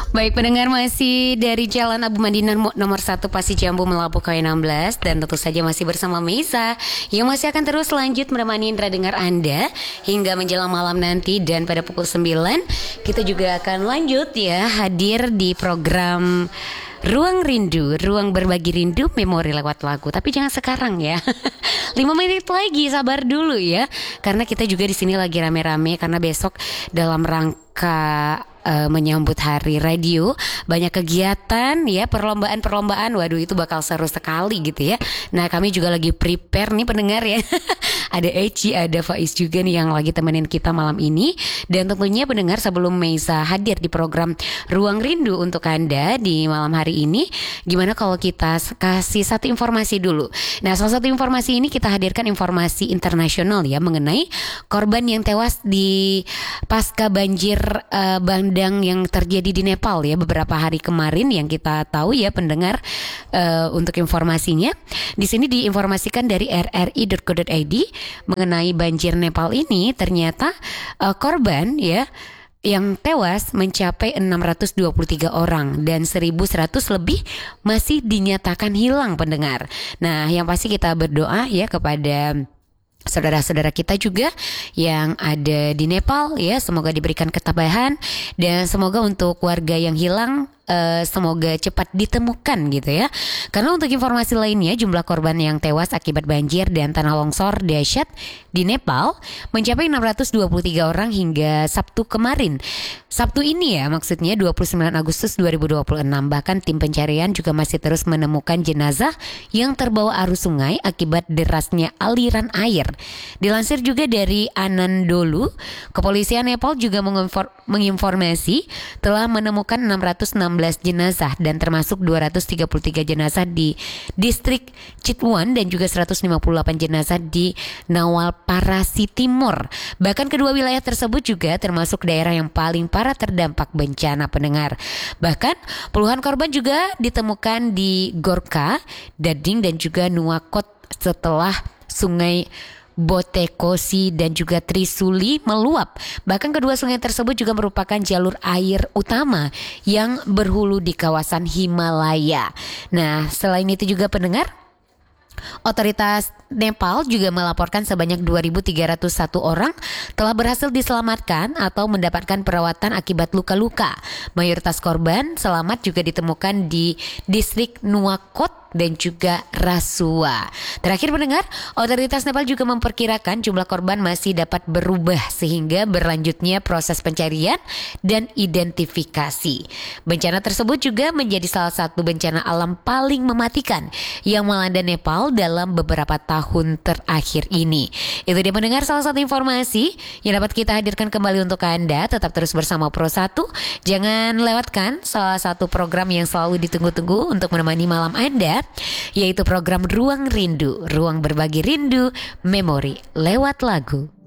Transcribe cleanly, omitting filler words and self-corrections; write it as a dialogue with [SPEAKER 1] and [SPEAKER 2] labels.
[SPEAKER 1] Baik pendengar, masih dari Jalan Abu Madinah nomor 1 Pasir Jambu Melabuh KW16. Dan tentu saja masih bersama Meiza yang masih akan terus lanjut menemani indera dengar Anda hingga menjelang malam nanti. Dan pada pukul 9 kita juga akan lanjut ya, hadir di program Ruang Rindu, ruang berbagi rindu, memori lewat lagu. Tapi jangan sekarang ya. 5 menit lagi, sabar dulu ya. Karena kita juga di sini lagi rame-rame karena besok dalam rangka menyambut hari radio, banyak kegiatan ya, perlombaan. Waduh, itu bakal seru sekali gitu ya. Nah, kami juga lagi prepare nih pendengar ya. Ada Eci, ada Faiz juga nih yang lagi temenin kita malam ini. Dan tentunya pendengar, sebelum Meiza hadir di program Ruang Rindu untuk Anda di malam hari ini, gimana kalau kita kasih satu informasi dulu. Nah, salah satu informasi ini kita hadirkan informasi internasional ya, mengenai korban yang tewas di pasca banjir bandang yang terjadi di Nepal ya beberapa hari kemarin, yang kita tahu ya pendengar. Untuk informasinya di sini diinformasikan dari rri.co.id mengenai banjir Nepal ini. Ternyata korban ya yang tewas mencapai 623 orang dan 1.100 lebih masih dinyatakan hilang pendengar. Nah, yang pasti kita berdoa ya kepada saudara-saudara kita juga yang ada di Nepal ya, semoga diberikan ketabahan dan semoga untuk warga yang hilang semoga cepat ditemukan gitu ya. Karena untuk informasi lainnya, jumlah korban yang tewas akibat banjir dan tanah longsor dahsyat di Nepal mencapai 623 orang hingga Sabtu kemarin. Sabtu ini ya, maksudnya 29 Agustus 2026. Bahkan tim pencarian juga masih terus menemukan jenazah yang terbawa arus sungai akibat derasnya aliran air. Dilansir juga dari Anandolu, kepolisian Nepal juga menginformasi telah menemukan 616 jenazah dan termasuk 233 jenazah di distrik Chitwan dan juga 158 jenazah di Nawalparasi Timur. Bahkan kedua wilayah tersebut juga termasuk daerah yang paling parah terdampak bencana pendengar. Bahkan puluhan korban juga ditemukan di Gorkha, Dading dan juga Nuwakot setelah sungai Botekosi dan juga Trisuli meluap. Bahkan kedua sungai tersebut juga merupakan jalur air utama yang berhulu di kawasan Himalaya. Nah, selain itu juga pendengar, otoritas Nepal juga melaporkan sebanyak 2.301 orang telah berhasil diselamatkan atau mendapatkan perawatan akibat luka-luka. Mayoritas korban selamat juga ditemukan di distrik Nuwakot dan juga Rasua. Terakhir pendengar, otoritas Nepal juga memperkirakan jumlah korban masih dapat berubah sehingga berlanjutnya proses pencarian dan identifikasi. Bencana tersebut juga menjadi salah satu bencana alam paling mematikan yang melanda Nepal dalam beberapa tahun terakhir ini. Itu dia pendengar, salah satu informasi yang dapat kita hadirkan kembali untuk Anda. Tetap terus bersama Pro1. Jangan lewatkan salah satu program yang selalu ditunggu-tunggu untuk menemani malam Anda, yaitu program Ruang Rindu, ruang berbagi rindu, memori lewat lagu.